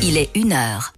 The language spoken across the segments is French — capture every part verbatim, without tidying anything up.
Il est une heure.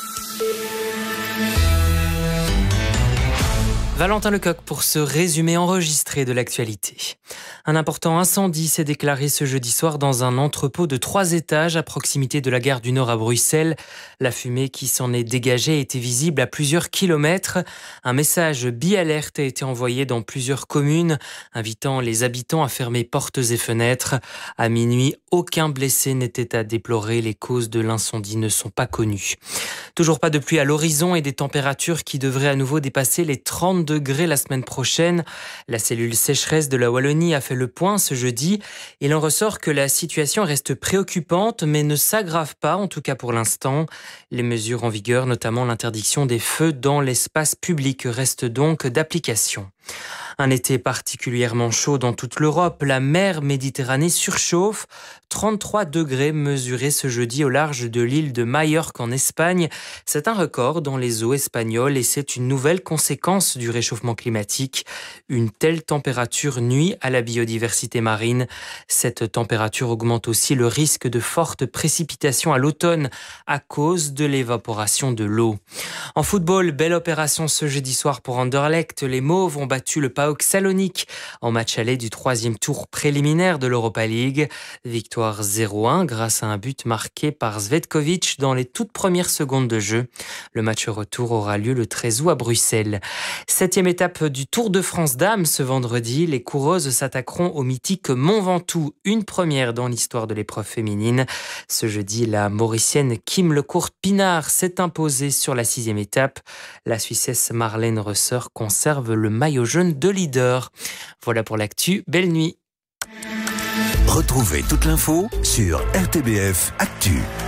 Valentin Lecoq pour ce résumé enregistré de l'actualité. Un important incendie s'est déclaré ce jeudi soir dans un entrepôt de trois étages à proximité de la gare du Nord à Bruxelles. La fumée qui s'en est dégagée était visible à plusieurs kilomètres. Un message bi-alerte a été envoyé dans plusieurs communes, invitant les habitants à fermer portes et fenêtres. À minuit, aucun blessé n'était à déplorer. Les causes de l'incendie ne sont pas connues. Toujours pas de pluie à l'horizon et des températures qui devraient à nouveau dépasser les trente degrés la semaine prochaine. La cellule sécheresse de la Wallonie a fait le point ce jeudi. Il en ressort que la situation reste préoccupante mais ne s'aggrave pas, en tout cas pour l'instant. Les mesures en vigueur, notamment l'interdiction des feux dans l'espace public, restent donc d'application. Un été particulièrement chaud dans toute l'Europe. La mer Méditerranée surchauffe. trente-trois degrés mesurés ce jeudi au large de l'île de Majorque en Espagne. C'est un record dans les eaux espagnoles et c'est une nouvelle conséquence du réchauffement climatique. Une telle température nuit à la biodiversité marine. Cette température augmente aussi le risque de fortes précipitations à l'automne à cause de l'évaporation de l'eau. En football, belle opération ce jeudi soir pour Anderlecht. Les Mauves ont battu le PAOK Salonique en match aller du troisième tour préliminaire de l'Europa League. Victoire zéro un grâce à un but marqué par Zvetkovic dans les toutes premières secondes de jeu. Le match retour aura lieu le treize août à Bruxelles. Septième étape du Tour de France Dames ce vendredi. Les coureuses s'attaqueront au mythique Mont Ventoux, une première dans l'histoire de l'épreuve féminine. Ce jeudi, la Mauricienne Kim Lecourt-Pinard s'est imposée sur la sixième étape. La Suissesse Marlène Rösser conserve le maillot jaune de leader. Voilà pour l'actu. Belle nuit. Retrouvez toute l'info sur R T B F Actu.